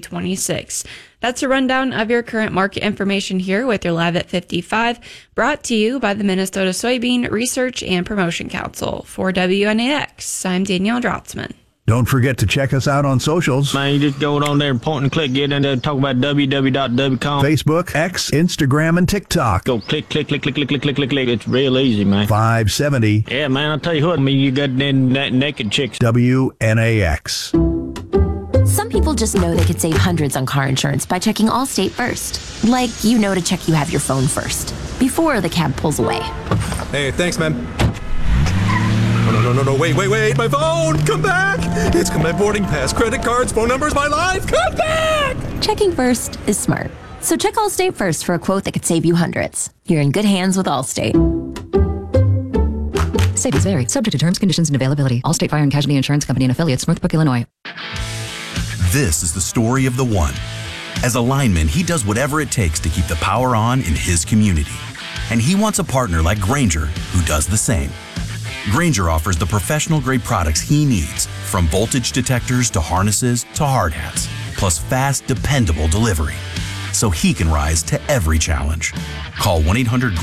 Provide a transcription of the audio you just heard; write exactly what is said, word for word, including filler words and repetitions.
twenty-six. That's a rundown of your current market information here with your Live at fifty-five, brought to you by the Minnesota Soybean Research and Promotion Council. For W N A X, I'm Danielle Drotzman. Don't forget to check us out on socials. Man, you just go on there and point and click, get in there and talk about w w w dot w com. Facebook, X, Instagram, and TikTok. Go click, click, click, click, click, click, click, click, click. It's real easy, man. five seventy. Yeah, man, I'll tell you what, I mean, you got them that naked chicks. W N A X. Some people just know they could save hundreds on car insurance by checking Allstate first. Like, you know to check you have your phone first, before the cab pulls away. Hey, thanks, man. Oh, no, no, no, no, wait, wait, wait, my phone! Come back! It's got my boarding pass, credit cards, phone numbers, my life! Come back! Checking first is smart. So check Allstate first for a quote that could save you hundreds. You're in good hands with Allstate. Savings vary, subject to terms, conditions, and availability. Allstate Fire and Casualty Insurance Company and Affiliates, Northbrook, Illinois. This is the story of the one. As a lineman, he does whatever it takes to keep the power on in his community. And he wants a partner like Grainger who does the same. Grainger offers the professional-grade products he needs, from voltage detectors to harnesses to hard hats, plus fast, dependable delivery, so he can rise to every challenge. Call one eight hundred